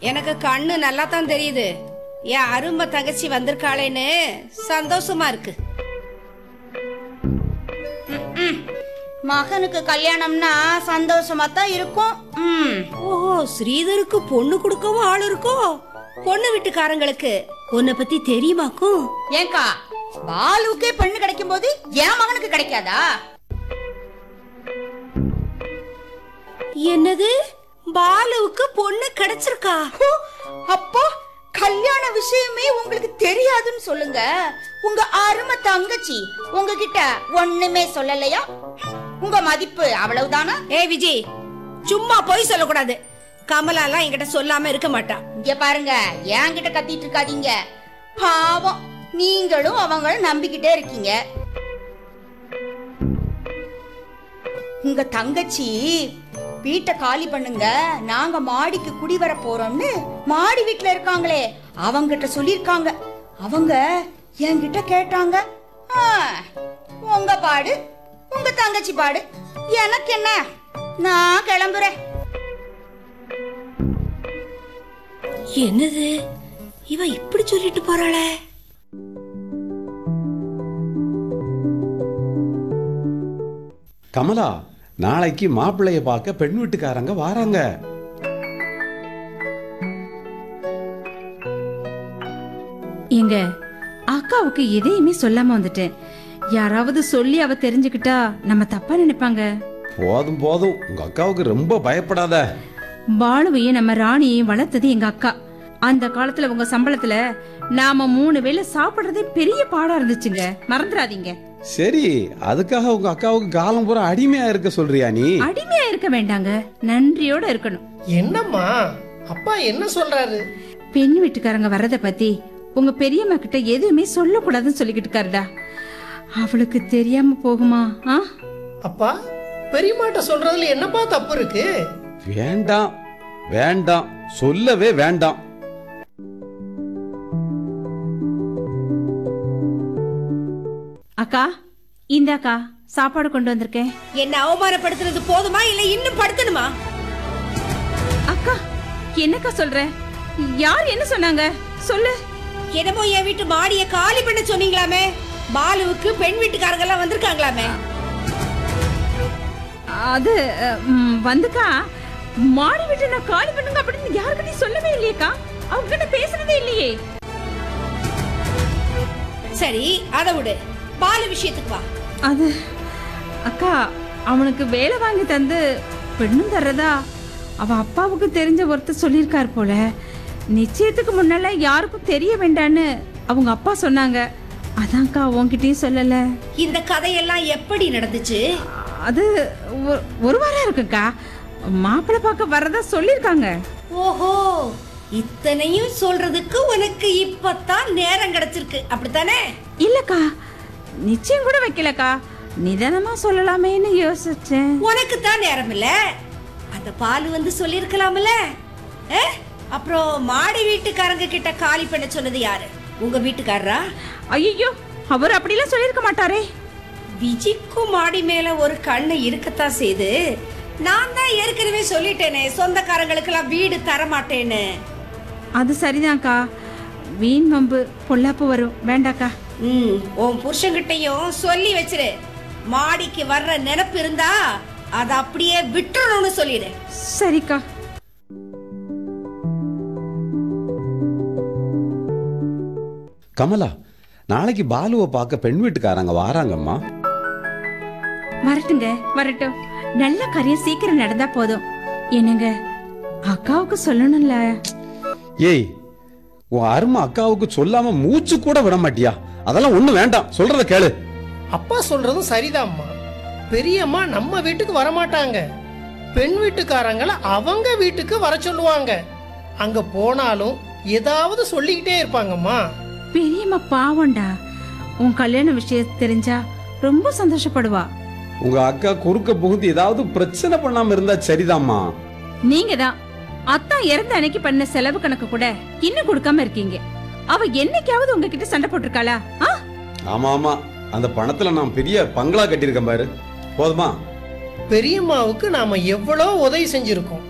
எனக்கு கண்ணு நல்லா தான் தெரியுது. என் அருமை தங்கச்சி வந்திருக்காளேன்னு சந்தோஷமா இருக்கு. மகனுக்கு கல்யாணம்னா சந்தோஷமா தான் இருக்கும். ஓஹோ, ஸ்ரீதருக்கு பொண்ணு கொடுக்கவும் ஆள் இருக்கோ? பொண்ணு வீட்டுக்காரங்களுக்கு உன்னை பத்தி தெரியுமாக்கும்? ஏங்கா, பாலுக்கே பெண்ணு கிடைக்கும் போது என் மகனுக்கு கிடைக்காதா? என்னது, பாலுவுக்கு பொண்ணு கிடைச்சிருக்கா? அப்போ கல்யாண விஷயமே உங்களுக்கு தெரியாதுன்னு சொல்லுங்க. உங்க அருமை தங்கச்சி உங்ககிட்ட ஒண்ணுமே சொல்லலையா? உங்க மதிப்பு அவ்வளவுதானா? ஏய் விஜய், சும்மா போய் சொல்லக்கூடாது. கமலாலாம் என்கிட்ட சொல்லாம இருக்க மாட்டா. இங்க பாருங்க, என்கிட்ட கத்திட்டு இருக்காதீங்க. பாவம், நீங்களும் அவங்களும் நம்பிக்கிட்டே இருக்கீங்க. உங்க தங்கச்சி வீட்டை காலி பண்ணுங்க, நாங்க மாடிக்கு குடி வர போறோம்னு மாடி வீட்டுல இருக்காங்களே அவங்கிட்ட சொல்லிருக்காங்க. அவங்க என்கிட்ட கேட்டாங்க. உங்க பாடு, உங்க தங்கச்சி பாடு, எனக்கு என்ன, நான் கிளம்புறேன். என்னது, இவ இப்படி சொல்லிட்டு போறாளே? கமலா, நாளைக்கு மாப்பிள்ளைய பார்க்க பெண் வீட்டுக்காரங்க வாராங்க. எங்க அக்காவுக்கு எதையுமே சொல்லாம வந்துட்டேன். யாராவது சொல்லி அவ தெரிஞ்சுக்கிட்டா நம்ம தப்பா நினைப்பாங்க. போதும் போதும், உங்க அக்காவுக்கு ரொம்ப பயப்படாத. பாலுவையும் நம்ம ராணியையும் வளர்த்தது எங்க அக்கா. அந்த காலத்துல உங்க சம்பளத்துல நாம 3 வேளை சாப்பிடுறதே பெரிய பாடா இருந்துச்சுங்க, மறந்துடாதீங்க. சரி, அதுக்காக உங்க அக்காவுக்கு காலம் பூரா அடிமையா இருக்க சொல்றியா நீ? அடிமையா இருக்க வேண்டாங்க, நன்றியோட இருக்கணும். என்னம்மா அப்பா என்ன சொல்றாரு? பெண் வீட்டுக்காரங்க வர்றத பத்தி உங்க பெரியம்மா கிட்ட எதுவுமே சொல்லக்கூடாதுன்னு சொல்லிக்கிட்டு இருக்காருடா. அவளுக்கு தெரியாம போகுமா? அப்பா, பெரியம்மாட்ட சொல்றதுல என்னப்பா தப்பு இருக்கு? வேண்டாம் வேண்டாம், சொல்லவே வேண்டாம். அக்கா, இந்தாக்கா சாப்பாடு கொண்டு வந்திருக்கேன். என்ன அவமானப்படுத்துறது போதுமா, இல்ல இன்னும் படுத்தணுமா? அக்கா, என்னக்கா சொல்ற? யார் என்ன சொன்னாங்க சொல்லு. என்னமோ என் வீட்டு மாடிய காலி பண்ண சொன்னீங்களாமே, பாலுவுக்கு பெண் வீட்டுக்காரங்க எல்லாம் வந்திருக்காங்களாமே. அது வந்துக்கா, மாடி வீட்டை நான் காலி பண்ணுங்க அப்படின்னு யாருக்கிட்டையும் சொல்லவே இல்லையேக்கா. அவங்க கிட்ட பேசுனதே இல்லையே. சரி, அதை விடு, பாலு விஷயத்துக்கு வா. அது அக்கா, அவனுக்கு வேலை வாங்கி தந்து பெண்ணும் தர்றதா அவ அப்பாவுக்கு தெரிஞ்ச ஒருத்தர் சொல்லியிருக்கார் போல. நிச்சயத்துக்கு முன்னால யாருக்கும் தெரிய வேண்டான்னு அவங்க அப்பா சொன்னாங்க. அதான்க்கா உன்கிட்டயும் சொல்லல. இந்த கதையெல்லாம் எப்படி நடந்துச்சு? அது ஒரு வாரம் இருக்குக்கா. மாப்பிள்ளை பார்க்க வர்றதா சொல்லிருக்காங்க. ஓஹோ, இத்தனையும் சொல்றதுக்கு உனக்கு இப்பதான் நேரம் கிடைச்சிருக்கு, அப்படித்தானே? இல்லக்கா, நிச்சயம் கூட வைக்கலக்கா. நிதானமா சொல்லலாமேன்னு யோசிச்சேன். உனக்கு தான் நேரம் இல்ல, அந்த பாலு வந்து சொல்லிருக்கலாம்ல. அப்புறம் மாடி வீட்டுக்காரங்க கிட்ட காலி பண்ண சொன்னது யாரு? உங்க வீட்டுக்காரரா? ஐயோ, அவர் அப்படிலாம் சொல்லிருக்க மாட்டாரே. விஜிக்கும் மாடி மேல ஒரு கண்ணு இருக்கத்தான் செய்து. நான் தான் ஏற்கனவே சொல்லிட்டேனே, சொந்தக்காரங்களுக்கெல்லாம் வீடு தர மாட்டேன்னு. அது சரிதான்க்கா, வீண் வம்பு பொல்லாப்பு வரும், வேண்டாக்கா. உன் புருஷன்கிட்டையும் சொல்லி வச்சிரு, மாடிக்கு வர்ற நினைப்பு இருந்தா அத அப்படியே விட்டுறணும்னு சொல்லிடு. சரிக்கா. கமலா, நாளைக்கு பாலுவை பார்க்க பெண் வீட்டுக்காரங்க வாராங்கம்மா. வரட்டுங்க, வரட்டும். நல்ல காரியம் சீக்கிரம் நடந்தா போதும். என்னங்க, அக்காவுக்கு சொல்லணும்ல. ஏய், உன் அருமை அக்காவுக்கு சொல்லாம மூச்சு கூட விட மாட்டியா? அதெல்லாம் ஒண்ணு வேண்டாம், சொல்றத கேளு. அப்பா சொல்றதும் சரிதான்மா. பெரியம்மா நம்ம வீட்டுக்கு வரமாட்டாங்க, பெண் வீட்டுக்காரங்கள அவங்க வீட்டுக்கு வர சொல்லுவாங்க. அங்க போனாலும் ஏதாவது சொல்லிக்கிட்டே இருப்பாங்கம்மா. பெரியம்மா பாவம்டா, உன் கல்யாண விஷயம் தெரிஞ்சா ரொம்ப சந்தோஷப்படுவா. உங்க அக்கா குறுக்க புகுந்து ஏதாவது பிரச்சனை பண்ணாம இருந்தா சரிதாம்மா. நீங்க தான் அத்தா இறந்த அன்னைக்கு பண்ண செலவு கணக்கு கூட இன்னும் கொடுக்காம இருக்கீங்க. அவ என்னைக்காவது உங்ககிட்ட சண்டை போட்டிருக்காளா? ஆமா ஆமா, அந்த பணத்துல நான் பெரிய பங்களா கட்டியிருக்கேன் பாரு, போதுமா? பெரியம்மாவுக்கு நாம எவ்வளவு உதவி செஞ்சிருக்கோம்.